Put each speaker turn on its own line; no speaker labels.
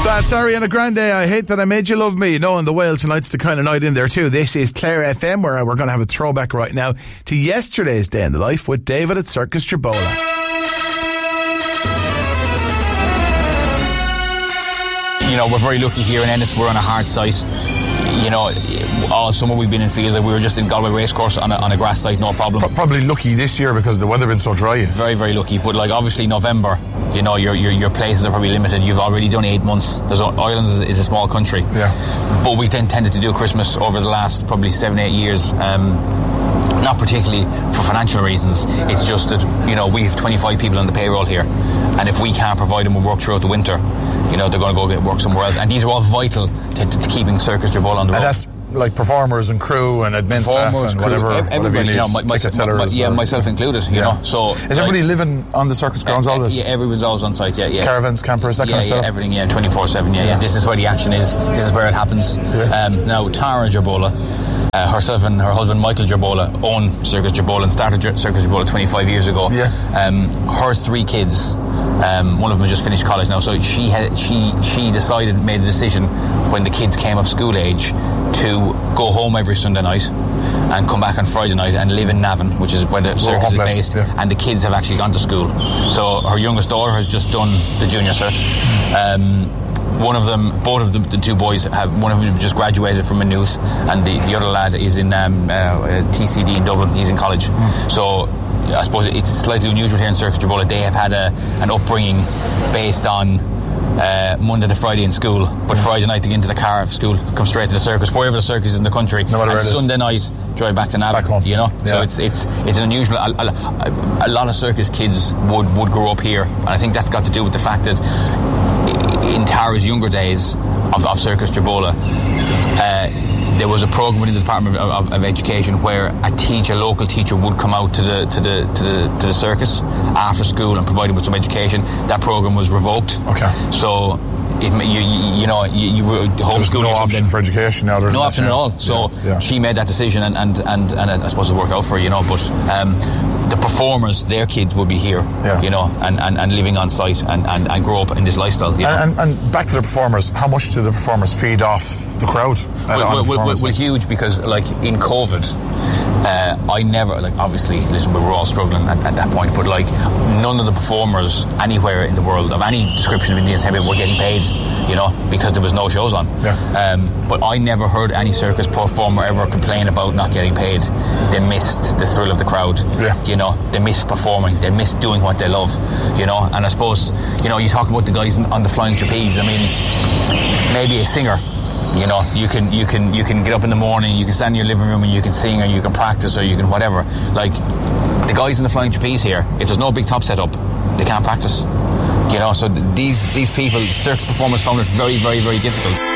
That's Ariana Grande, I Hate That I Made You Love Me. Knowing the Whale tonight's the kind of night in there too. This is Clare FM, where we're going to have a throwback right now to yesterday's day in the life with David at Circus Jerbola.
You know, we're very lucky here in Ennis. We're on a hard site. You know, all summer we've been in fields. Like we were just in Galway Racecourse on a grass site, no problem.
Probably lucky this year because the weather been so dry.
Very, very lucky. But like obviously November, you know, your places are probably limited. You've already done 8 months. Ireland is a small country.
Yeah.
But we then tended to do Christmas over the last probably 7-8 years. Not particularly for financial reasons. It's just that, you know, we have 25 people on the payroll here, and if we can't provide them with work throughout the winter, you know, they're going to go get work somewhere else. And these are all vital to keeping Circus Jerbola on the road.
And that's like performers and crew and admin staff and
crew,
whatever
everybody,
you know,
myself included, you know. So
is everybody living on the circus grounds always?
Yeah, everyone's always on site. Yeah.
Caravans, campers, that kind of stuff.
Yeah, everything. Yeah, 24/7. Yeah. This is where the action is. This is where it happens.
Yeah.
Now Tara Jerbola, herself and her husband Michael Jerbola own Circus Jerbola and started Circus Jerbola 25 years ago.
Yeah.
Her 3 kids. One of them has just finished college now, so she made a decision when the kids came of school age to go home every Sunday night and come back on Friday night and live in Navan, which is where the circus is based.
Yeah.
And the kids have actually gone to school. So her youngest daughter has just done the junior cert. Both of the 2 boys, one of them just graduated from Maynooth, and the other lad is in TCD in Dublin. He's in college. So I suppose it's slightly unusual here in Circus Jerbola. They have had an upbringing based on Monday to Friday in school, but Friday night to get into the car of school, come straight to the circus, wherever the circus is in the country, and Sunday night drive back to Navan,
back home.
You know.
Yeah.
So it's an unusual. A lot of circus kids would grow up here, and I think that's got to do with the fact that in Tara's younger days of Circus Jerbola, there was a program within the Department of Education where a local teacher would come out to the circus after school and provide them with some education. That program was revoked.
Okay.
So you were homeschooling.
No option for education now.
No option at all. So she made that decision, and I suppose it worked out for her, you know. But the performers, their kids would be here, you know, and living on site and grow up in this lifestyle. You know?
And back to the performers, how much do the performers feed off the crowd?
Well, huge, because like in COVID, I never, like, obviously, listen, we were all struggling at that point, but like none of the performers anywhere in the world of any description of the entertainment were getting paid, you know, because there was no shows on. But I never heard any circus performer ever complain about not getting paid. They missed the thrill of the crowd. You know, they missed performing, they missed doing what they love, you know. And I suppose, you know, you talk about the guys on the flying trapeze. I mean, maybe a singer, you know, you can get up in the morning, you can stand in your living room and you can sing, or you can practice, or you can whatever. Like the guys in the flying trapeze here, if there's no big top set up, they can't practice, you know. So these people, circus performers, found it very, very, very difficult.